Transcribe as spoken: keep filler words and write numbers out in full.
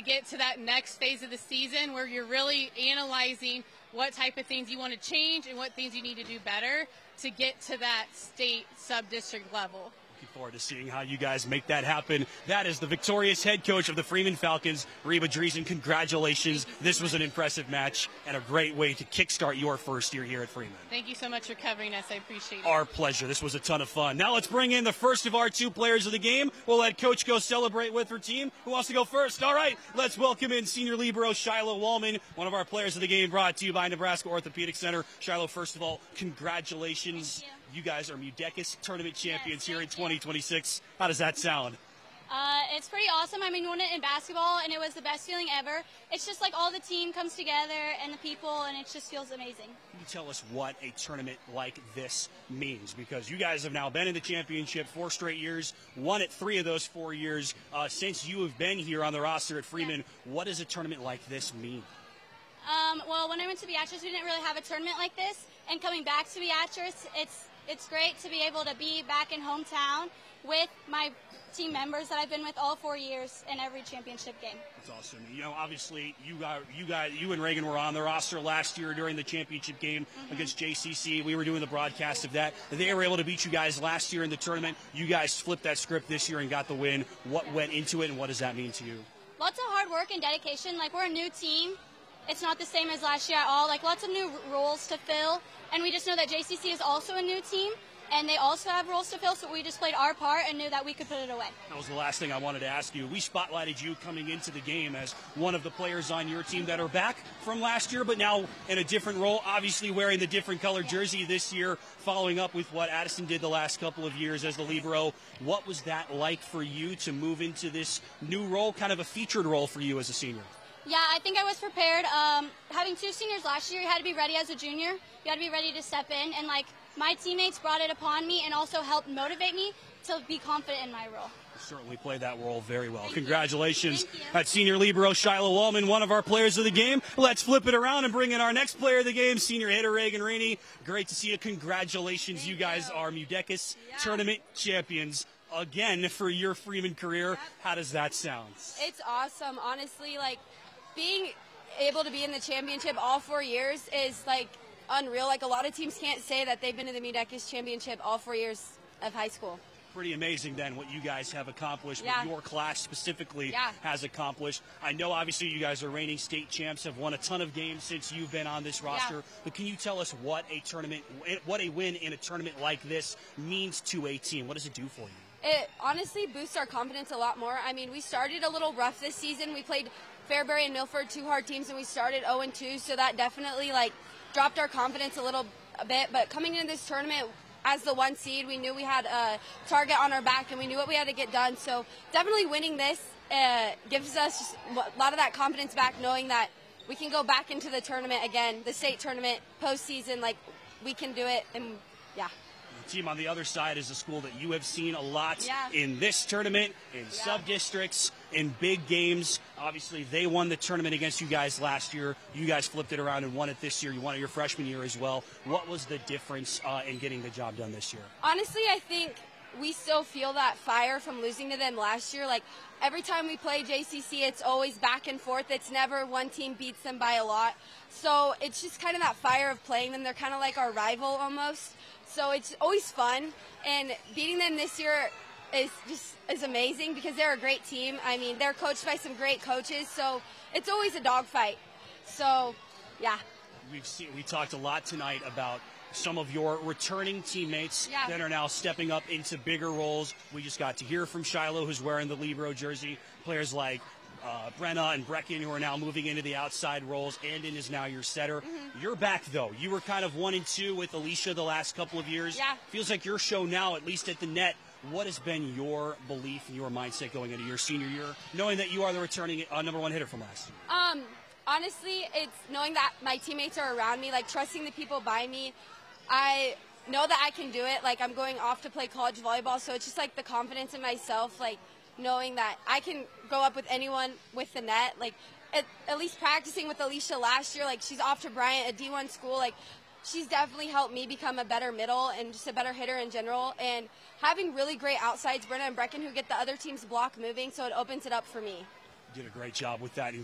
get to that next phase of the season where you're really analyzing what type of things you want to change and what things you need to do better to get to that state sub-district level. Looking forward to seeing how you guys make that happen. That is the victorious head coach of the Freeman Falcons, Reba Driesen. Congratulations. This was an impressive match and a great way to kickstart your first year here at Freeman. Thank you so much for covering us. I appreciate it. Our pleasure. This was a ton of fun. Now let's bring in the first of our two players of the game. We'll let Coach go celebrate with her team. Who wants to go first? All right, let's welcome in senior libero Shiloh Wallman, one of our players of the game, brought to you by Nebraska Orthopedic Center. Shiloh, first of all, congratulations. Thank you. You guys are MUDECUS tournament champions yes, here in you. twenty twenty-six. How does that sound? Uh, it's pretty awesome. I mean, we won it in basketball, and it was the best feeling ever. It's just like all the team comes together and the people, and it just feels amazing. Can you tell us what a tournament like this means? Because you guys have now been in the championship four straight years, won it three of those four years. Uh, since you have been here on the roster at Freeman, yeah. What does a tournament like this mean? Um, well, when I went to Beatrice, we didn't really have a tournament like this, and coming back to Beatrice, it's It's great to be able to be back in hometown with my team members that I've been with all four years in every championship game. That's awesome. You know, obviously, you got, you guys, you and Reagan were on the roster last year during the championship game mm-hmm. against J C C. We were doing the broadcast of that. They were able to beat you guys last year in the tournament. You guys flipped that script this year and got the win. What went into it, and what does that mean to you? Lots of hard work and dedication. Like, we're a new team. It's not the same as last year at all. Like, lots of new roles to fill. And we just know that J C C is also a new team, and they also have roles to fill, so we just played our part and knew that we could put it away. That was the last thing I wanted to ask you. We spotlighted you coming into the game as one of the players on your team that are back from last year, but now in a different role, obviously wearing the different colored jersey this year, following up with what Addison did the last couple of years as the libero. What was that like for you to move into this new role, kind of a featured role for you as a senior? Yeah, I think I was prepared. Um, having two seniors last year, you had to be ready as a junior. You had to be ready to step in. And, like, my teammates brought it upon me and also helped motivate me to be confident in my role. You certainly played that role very well. Thank Congratulations. You. At senior libero Shiloh Wallman, one of our players of the game. Let's flip it around and bring in our next player of the game, senior hitter Reagan Rainey. Great to see you. Congratulations. Thank you guys you. are MUDECUS yeah. tournament champions again for your Freeman career. Yep. How does that sound? It's awesome. Honestly, like, being able to be in the championship all four years is, like, unreal. Like, a lot of teams can't say that they've been in the MUDECUS championship all four years of high school. Pretty amazing, then, what you guys have accomplished, yeah. what your class specifically yeah. has accomplished. I know, obviously, you guys are reigning state champs, have won a ton of games since you've been on this roster. Yeah. But can you tell us what a tournament, what a win in a tournament like this means to a team? What does it do for you? It honestly boosts our confidence a lot more. I mean, we started a little rough this season. We played Fairbury and Milford, two hard teams, and we started oh and two, so that definitely, like, dropped our confidence a little a bit. But coming into this tournament as the one seed, we knew we had a target on our back, and we knew what we had to get done. So definitely winning this uh, gives us just a lot of that confidence back, knowing that we can go back into the tournament again, the state tournament, postseason, like, we can do it, and yeah. The team on the other side is a school that you have seen a lot yeah. in this tournament, in yeah. sub-districts, in big games. Obviously, they won the tournament against you guys last year. You guys flipped it around and won it this year. You won it your freshman year as well. What was the difference uh, in getting the job done this year? Honestly, I think we still feel that fire from losing to them last year. Like, every time we play J C C, it's always back and forth. It's never one team beats them by a lot. So it's just kind of that fire of playing them. They're kind of like our rival almost. So it's always fun, and beating them this year is just is amazing because they're a great team. I mean, they're coached by some great coaches, so it's always a dogfight. So, yeah. We've seen, we talked a lot tonight about some of your returning teammates yeah. that are now stepping up into bigger roles. We just got to hear from Shiloh, who's wearing the libero jersey. Players like Uh, Brenna and Brecken, who are now moving into the outside roles. Andon is now your setter. Mm-hmm. You're back, though. You were kind of one and two with Alicia the last couple of years. Yeah. Feels like your show now, at least at the net. What has been your belief and your mindset going into your senior year, knowing that you are the returning uh, number one hitter from last year? Um, honestly, it's knowing that my teammates are around me, like trusting the people by me. I know that I can do it. Like, I'm going off to play college volleyball, so it's just like the confidence in myself, like knowing that I can go up with anyone with the net. Like, at, at least practicing with Alicia last year, like, she's off to Bryant, a D one school. Like, she's definitely helped me become a better middle and just a better hitter in general. And having really great outsides, Brenna and Brecken, who get the other team's block moving, so it opens it up for me. did a great job with that.